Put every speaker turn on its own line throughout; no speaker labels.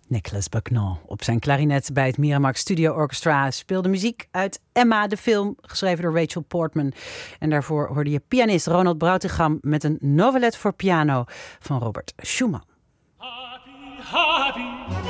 Nicolas Bucknell op zijn klarinet bij het Miramax Studio Orchestra speelde muziek uit Emma, de film, geschreven door Rachel Portman. En daarvoor hoorde je pianist Ronald Brautigam met een novelet voor piano van Robert Schumann.
Happy, happy.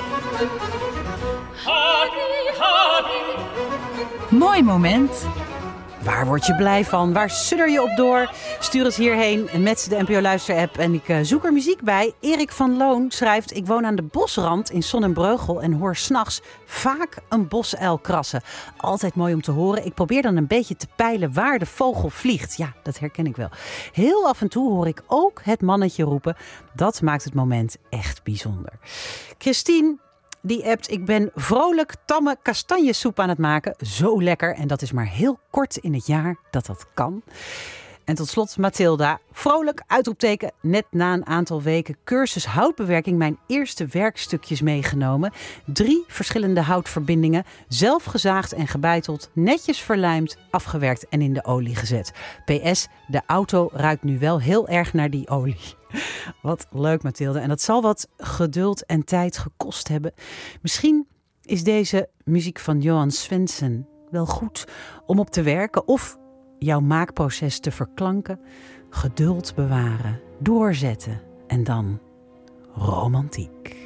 Happy, happy.
Mooi moment.
Waar word je blij van? Waar sudder je op door? Stuur het hierheen met de NPO Luister-app en ik zoek er muziek bij. Erik van Loon schrijft: ik woon aan de bosrand in Sonnenbreugel en hoor 's nachts vaak een bosuil krassen. Altijd mooi om te horen. Ik probeer dan een beetje te peilen waar de vogel vliegt. Ja, dat herken ik wel. Heel af en toe hoor ik ook het mannetje roepen. Dat maakt het moment echt bijzonder. Christine die appt: ik ben vrolijk tamme kastanjesoep aan het maken. Zo lekker. En dat is maar heel kort in het jaar dat kan. En tot slot Mathilda. Vrolijk, uitroepteken, net na een aantal weken cursus houtbewerking mijn eerste werkstukjes meegenomen. 3 verschillende houtverbindingen, zelf gezaagd en gebeiteld, netjes verlijmd, afgewerkt en in de olie gezet. PS, de auto ruikt nu wel heel erg naar die olie. Wat leuk, Mathilde. En dat zal wat geduld en tijd gekost hebben. Misschien is deze muziek van Johan Svensson wel goed om op te werken of jouw maakproces te verklanken. Geduld bewaren, doorzetten en dan romantiek.